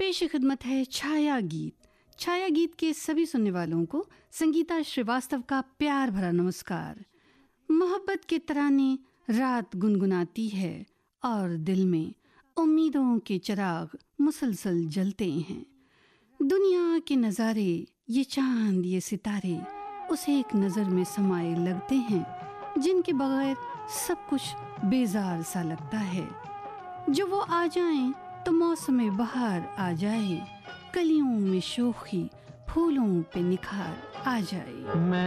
पेश खिदमत है छाया गीत। छाया गीत के सभी सुनने वालों को संगीता श्रीवास्तव का प्यार भरा नमस्कार। मोहब्बत के तराने रात गुनगुनाती है और दिल में उम्मीदों के चिराग मुसलसल जलते हैं। दुनिया के नज़ारे, ये चांद, ये सितारे उसे एक नज़र में समाये लगते हैं, जिनके बगैर सब कुछ बेजार सा लगता है। जो वो आ जाएं तो मौसम बहार आ जाए, कलियों में शोखी, फूलों पे निखार आ जाए।